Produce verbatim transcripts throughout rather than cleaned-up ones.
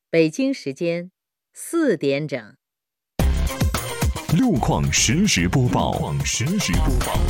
北京时间四点整。 路况实时播报。路况实时播报。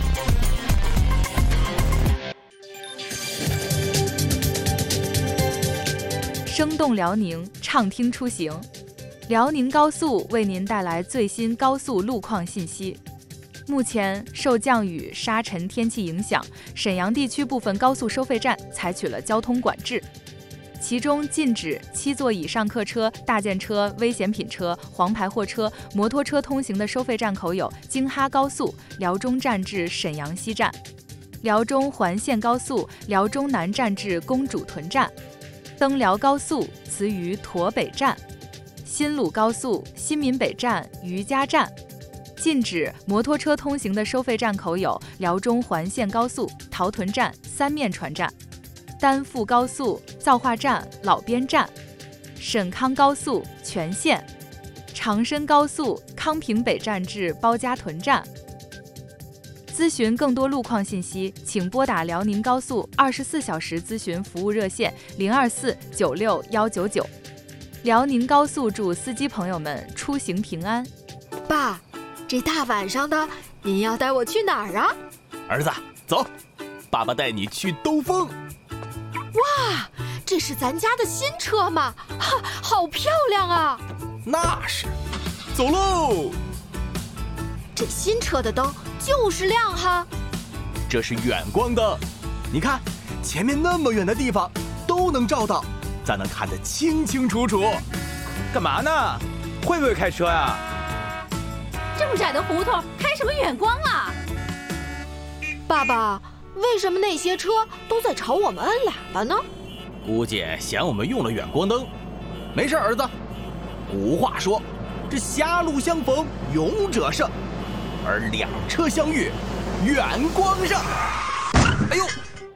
生动辽宁，畅听出行。辽宁高速为您带来最新高速路况信息。目前受降雨、沙尘天气影响，沈阳地区部分高速收费站采取了交通管制，其中禁止七座以上客车、大件车、危险品车、黄牌货车、摩托车通行的收费站口有京哈高速辽中站至沈阳西站、辽中环线高速辽中南站至公主屯站、登辽高速慈榆驼北站、新鲁高速新民北站余家站。禁止摩托车通行的收费站口有辽中环线高速陶屯站三面船站、丹阜高速造化站老边站、沈康高速全线、长深高速康平北站至包家屯站。咨询更多路况信息，请拨打辽宁高速二十四小时咨询服务热线零二四九六幺九九。辽宁高速祝司机朋友们出行平安。 爸，这大晚上的，您要带我去哪儿啊？ 儿子，走，爸爸带你去兜风。 哇，这是咱家的新车吗？哈，好漂亮啊！ 那是，走喽！ 这新车的灯就是亮哈。 这是远光灯，你看，前面那么远的地方都能照到，咱能看得清清楚楚。 干嘛呢？会不会开车呀？ 这么窄的胡同，开什么远光啊？ 爸爸，为什么那些车都在朝我们摁喇叭呢？ 估计嫌我们用了远光灯。没事，儿子。古话说，这狭路相逢勇者胜，而两车相遇远光胜。哎呦，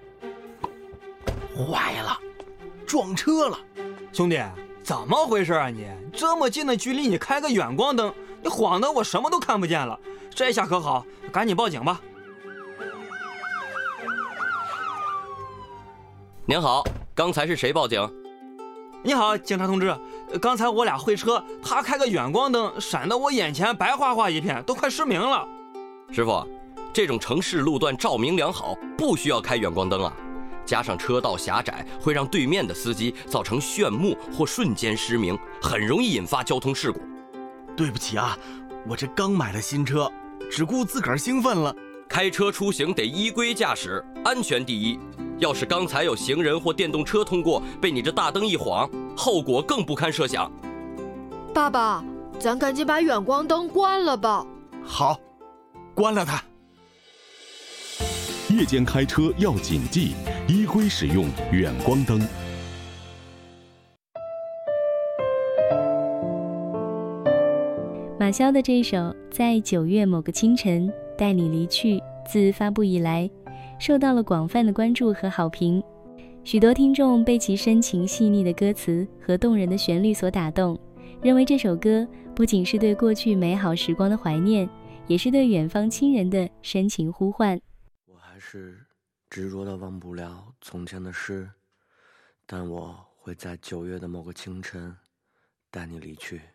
坏了，撞车了！ 兄弟，怎么回事啊你？这么近的距离你开个远光灯，你晃得我什么都看不见了。这下可好，赶紧报警吧。 您好，刚才是谁报警？ 你好，警察同志，刚才我俩会车，他开个远光灯，闪得我眼前白花花一片，都快失明了。 师傅，这种城市路段照明良好，不需要开远光灯啊。加上车道狭窄，会让对面的司机造成眩目或瞬间失明，很容易引发交通事故。 对不起啊，我这刚买了新车，只顾自个儿兴奋了。 开车出行得依规驾驶，安全第一。要是刚才有行人或电动车通过，被你这大灯一晃，后果更不堪设想。 爸爸，咱赶紧把远光灯关了吧。 好，关了它。 夜间开车要谨记，依规使用远光灯。 马骁的这首《在九月某个清晨带你离去》自发布以来，受到了广泛的关注和好评。许多听众被其深情细腻的歌词和动人的旋律所打动，认为这首歌不仅是对过去美好时光的怀念，也是对远方亲人的深情呼唤。 我还是执着的忘不了从前的事，但我会在九月的某个清晨带你离去。